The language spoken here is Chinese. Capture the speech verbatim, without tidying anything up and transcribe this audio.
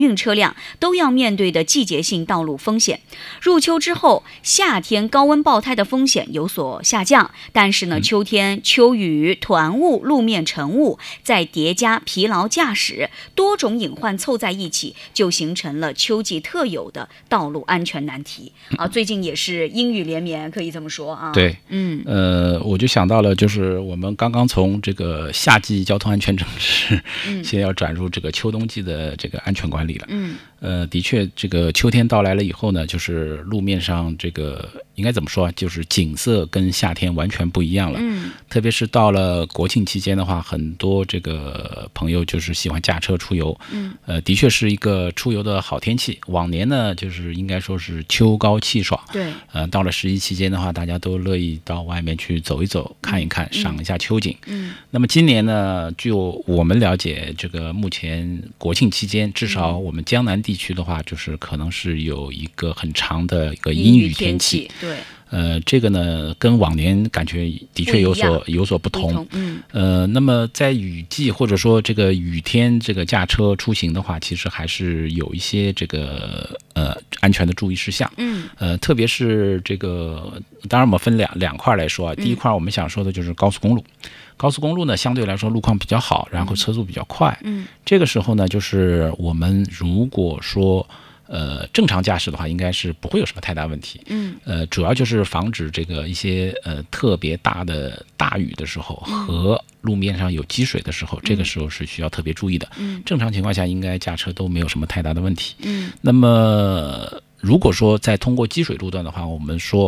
运车辆都要面对的季节性道路风险。入秋之后，夏天高温爆胎的风险有所下降，但是呢，秋天秋雨、团雾、路面尘雾，再叠加疲劳驾驶，多种隐患凑在一起，就形成了秋季特有的道路安全难题啊！最近也是阴雨连绵，可以这么说啊。 对， 嗯， 呃，我就想到了，就是我们刚刚从这个夏季交通安全整治，嗯，现在要转入这个秋冬季的这个安全管理了。 嗯， 呃，的确，这个秋天到来了以后呢，就是路面上这个应该怎么说啊？就是景色跟夏天完全不一样了。 嗯， 特别是到了国庆期间的话，很多这个朋友就是喜欢驾车出游。 嗯， 呃，的确是一个出游的好天气。往年呢，就是应该说是秋高气爽。 对。 呃，到了十一期间的话，大家都乐意到外面去走一走、看一看、 嗯、 赏一下秋景。 嗯。 那么今年呢，据我们了解，这个目前国庆期间，至少我们江南地区的话，就是可能是有一个很长的一个阴雨天气。 对。 呃，这个呢，跟往年感觉的确有所有所不同。 不同嗯。 呃，那么在雨季或者说这个雨天，这个驾车出行的话，其实还是有一些这个呃安全的注意事项。 嗯。 呃，特别是这个，当然我们分两两块来说啊。第一块我们想说的就是高速公路。嗯、高速公路呢，相对来说路况比较好，然后车速比较快。 嗯。 这个时候呢，就是我们如果说。呃，正常驾驶的话，应该是不会有什么太大问题。 嗯， 呃，主要就是防止这个一些呃特别大的大雨的时候和路面上有积水的时候，嗯、这个时候是需要特别注意的。 嗯， 正常情况下，应该驾车都没有什么太大的问题。 嗯， 那么如果说在通过积水路段的话，我们说